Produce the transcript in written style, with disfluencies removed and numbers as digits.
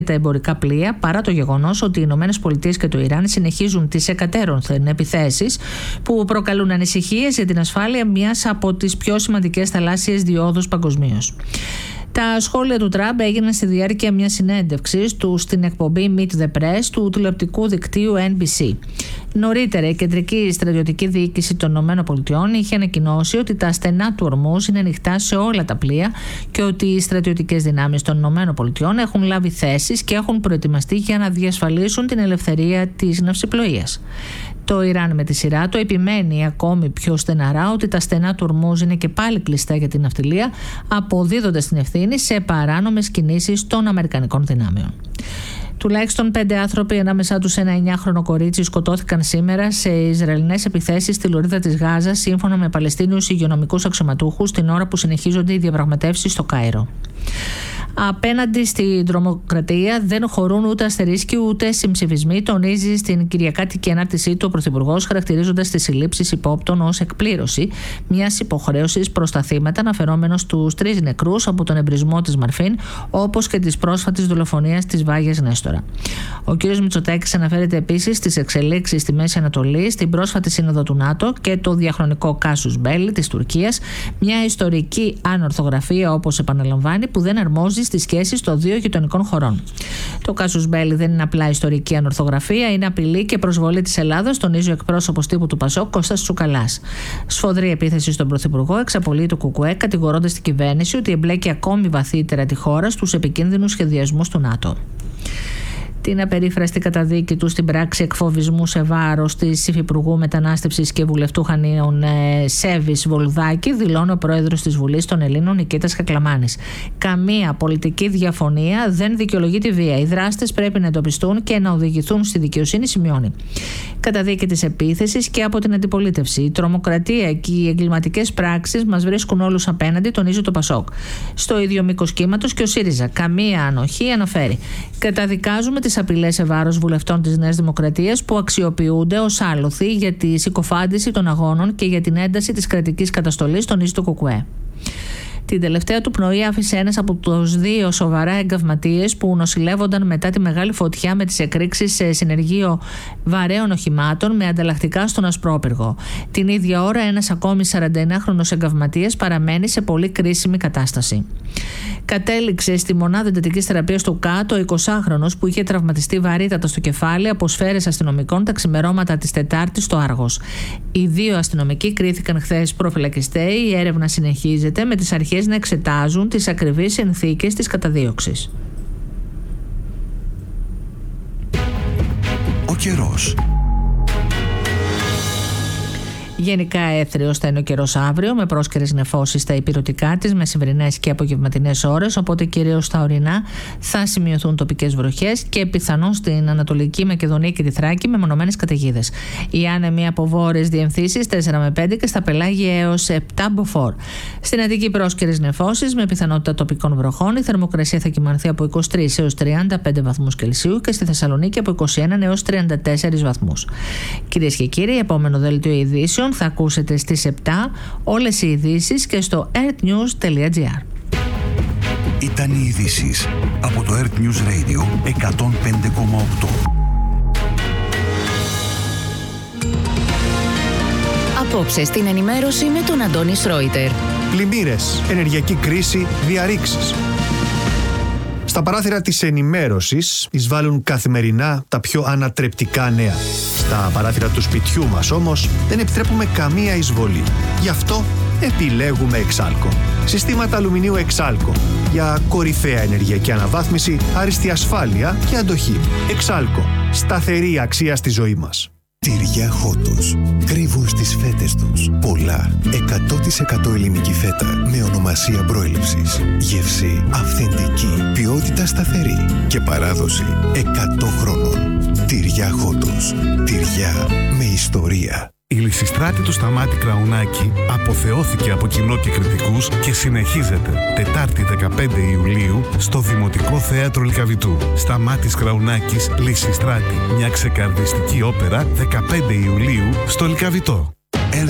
τα εμπορικά πλοία, παρά το γεγονός ότι οι ΗΠΑ και το Ιράν συνεχίζουν τις εκατέρωθεν επιθέσεις που προκαλούν ανησυχίες για την ασφάλεια μιας από τις πιο σημαντικές θαλάσσιες διόδους παγκοσμίως. Τα σχόλια του Τραμπ έγιναν στη διάρκεια μιας συνέντευξης του στην εκπομπή Meet the Press του τηλεοπτικού δικτύου NBC. Νωρίτερα, η κεντρική στρατιωτική διοίκηση των ΗΠΑ είχε ανακοινώσει ότι τα στενά του Ορμούζ είναι ανοιχτά σε όλα τα πλοία και ότι οι στρατιωτικές δυνάμεις των ΗΠΑ έχουν λάβει θέσεις και έχουν προετοιμαστεί για να διασφαλίσουν την ελευθερία της ναυσιπλοείας. Το Ιράν με τη σειρά του επιμένει ακόμη πιο στεναρά ότι τα στενά του Ορμούζ είναι και πάλι κλειστά για την ναυτιλία, αποδίδοντας την ευθύνη σε παράνομες κινήσεις των Αμερικανικών δυνάμεων. Τουλάχιστον 5 άνθρωποι, ανάμεσά τους ένα 9χρονο κορίτσι, σκοτώθηκαν σήμερα σε Ισραηλινές επιθέσεις στη λωρίδα της Γάζας, σύμφωνα με Παλαιστίνιους υγειονομικούς αξιωματούχους, την ώρα που συνεχίζονται οι διαπραγματεύσεις στο Κάιρο. Απέναντι στην τρομοκρατία δεν χωρούν ούτε αστερίσκοι ούτε συμψηφισμοί, τονίζει στην κυριακάτικη ανάρτησή του ο Πρωθυπουργός, χαρακτηρίζοντας τις συλλήψεις υπόπτων ως εκπλήρωση μιας υποχρέωσης προς τα θύματα, αναφερόμενος στους 3 νεκρούς από τον εμπρισμό της Μαρφίν, όπως και της πρόσφατης δολοφονίας της Βάγιας Νέστορα. Ο κ. Μητσοτάκης αναφέρεται επίσης στις εξελίξεις στη Μέση Ανατολή, στην πρόσφατη σύνοδο του ΝΑΤΟ και το διαχρονικό κάσους μπέλι της Τουρκίας, μια ιστορική ανορθογραφία, όπως επαναλαμβάνει, που δεν αρμόζει στις σχέσεις των δύο γειτονικών χωρών. Το κάσους μπέλι δεν είναι απλά ιστορική ανορθογραφία, είναι απειλή και προσβολή της Ελλάδας, τονίζει ο εκπρόσωπος τύπου του Πασόκ, Κώστας Τσουκαλάς. Σφοδρή επίθεση στον Πρωθυπουργό, εξαπολύει το ΚΚΕ, κατηγορώντας την κυβέρνηση ότι εμπλέκει ακόμη βαθύτερα τη χώρα στους επικίνδυνους σχεδιασμούς του ΝΑΤΟ. Την απερίφραστη καταδίκη του στην πράξη εκφοβισμού σε βάρος της υφυπουργού μετανάστευσης και βουλευτού Χανίων Σέβης Βολδάκη δηλώνει ο πρόεδρος της Βουλής των Ελλήνων Νικήτας Κακλαμάνης. Καμία πολιτική διαφωνία δεν δικαιολογεί τη βία. Οι δράστες πρέπει να εντοπιστούν και να οδηγηθούν στη δικαιοσύνη, σημειώνει. Καταδίκη της επίθεσης και από την αντιπολίτευση. Η τρομοκρατία και οι εγκληματικές πράξεις μας βρίσκουν όλους απέναντι, τονίζει το Πασόκ. Στο ίδιο μήκος κύματος και ο ΣΥΡΙΖΑ. Καμία ανοχή, αναφέρει. Καταδικάζουμε τις απειλές σε βάρος βουλευτών της Νέας Δημοκρατίας που αξιοποιούνται ως άλοθη για τη συκοφάντηση των αγώνων και για την ένταση της κρατικής καταστολής, τονίζει το ΚΚΕ. Την τελευταία του πνοή άφησε ένας από τους 2 σοβαρά εγκαυματίες που νοσηλεύονταν μετά τη μεγάλη φωτιά με τις εκρήξεις σε συνεργείο βαρέων οχημάτων με ανταλλακτικά στον Ασπρόπυργο. Την ίδια ώρα, ένας ακόμη 41χρονος εγκαυματίας παραμένει σε πολύ κρίσιμη κατάσταση. Κατέληξε στη μονάδα εντατικής θεραπείας του ΚΑΤ ο 20χρονος που είχε τραυματιστεί βαρύτατα στο κεφάλι από σφαίρες αστυνομικών τα ξημερώματα της Τετάρτης στο Άργος. Οι 2 αστυνομικοί κρίθηκαν χθες προφυλακιστέοι. Η έρευνα συνεχίζεται με τις αρχές να εξετάζουν τις ακριβείς συνθήκες της καταδίωξης. Ο καιρός. Γενικά έθριος θα είναι ο καιρός αύριο, με πρόσκαιρες νεφώσεις στα ηπειρωτικά της, μεσημβρινές και απογευματινές ώρες, οπότε κυρίως στα ορεινά θα σημειωθούν τοπικές βροχές και πιθανόν στην Ανατολική Μακεδονία και τη Θράκη με μονομένες καταιγίδες. Οι άνεμοι από βόρειες διευθύνσεις 4 με 5 και στα πελάγια έως 7 μποφόρ. Στην Αττική πρόσκαιρες νεφώσεις με πιθανότητα τοπικών βροχών. Η θερμοκρασία θα κυμανθεί από 23 έως 35 βαθμούς Κελσίου και στη Θεσσαλονίκη από 21 έως 34 βαθμούς. Κυρίες και κύριοι, επόμενο δελτίο ειδήσεων θα ακούσετε στις 7 όλες οι ειδήσεις και στο earthnews.gr. Ήταν οι ειδήσεις από το Earth News Radio 105,8. Απόψε στην ενημέρωση με τον Αντώνη Σρόιτερ. Πλημμύρες, ενεργειακή κρίση, διαρρήξεις. Στα παράθυρα της ενημέρωσης εισβάλλουν καθημερινά τα πιο ανατρεπτικά νέα. Στα παράθυρα του σπιτιού μας όμως δεν επιτρέπουμε καμία εισβολή. Γι' αυτό επιλέγουμε Εξάλκο. Συστήματα αλουμινίου Εξάλκο για κορυφαία ενεργειακή αναβάθμιση, άριστη ασφάλεια και αντοχή. Εξάλκο. Σταθερή αξία στη ζωή μας. Τυριά Χότος. Κρύβουν στις φέτες τους πολλά 100% ελληνική φέτα με ονομασία προέλευσης. Γεύση αυθεντική, ποιότητα σταθερή και παράδοση 100 χρόνων. Τυριά Χότος. Τυριά με ιστορία. Η Λυσιστράτη του Σταμάτη Κραουνάκη αποθεώθηκε από κοινό και κριτικούς και συνεχίζεται Τετάρτη 15 Ιουλίου στο Δημοτικό Θέατρο Λυκαβητού. Σταμάτης Κραουνάκης, Λυσιστράτη, μια ξεκαρδιστική όπερα 15 Ιουλίου στο Λυκαβητό.